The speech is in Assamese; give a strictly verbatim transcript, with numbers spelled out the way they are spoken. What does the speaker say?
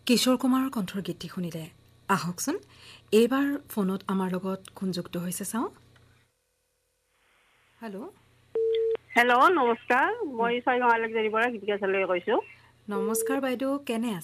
কিশোৰ কুমাৰৰ কণ্ঠৰ গীতটি শুনিলে আহকচোন এইবাৰ ফোনত আমাৰ লগত সংযুক্ত হৈছে চাওঁ হেল্ল' হেল্ল' নমস্কাৰ মই ছয়গাঁও আলেকজাৰীৰ পৰা গীতিকা চালৈ কৈছোঁ নমস্কাৰ বাইদেউ কেনে আছে